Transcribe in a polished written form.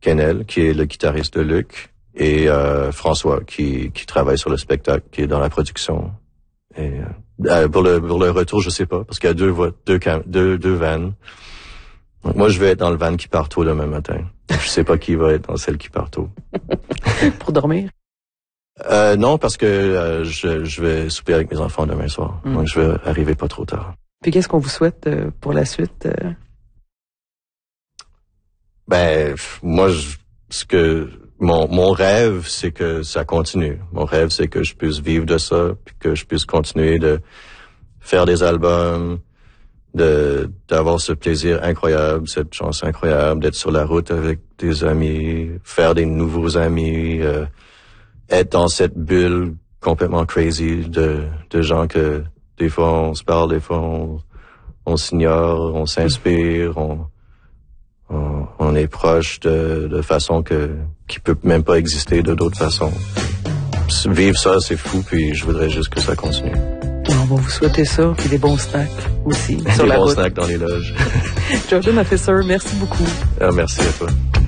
Quesnel, qui est le guitariste de Luc, et François, qui travaille sur le spectacle, qui est dans la production. Et pour le retour, je sais pas, parce qu'il y a deux vannes. Donc, moi, je vais être dans le van qui part tôt demain matin. Je sais pas qui va être dans celle qui part tôt. Pour dormir? Non, parce que je vais souper avec mes enfants demain soir. Donc, je vais arriver pas trop tard. Puis qu'est-ce qu'on vous souhaite pour la suite? Moi, mon rêve, c'est que ça continue. Mon rêve, c'est que je puisse vivre de ça, puis que je puisse continuer de faire des albums, d'avoir ce plaisir incroyable, cette chance incroyable d'être sur la route avec des amis, faire des nouveaux amis, être dans cette bulle complètement crazy de gens que des fois on se parle, des fois on s'ignore, on s'inspire, on est proche de façon qui peut même pas exister de d'autres façons. Vivre ça, c'est fou, puis je voudrais juste que ça continue. On va vous souhaiter ça, puis des bons snacks aussi. Des bons snacks dans les loges. Jordan Officer, merci beaucoup. Merci à toi.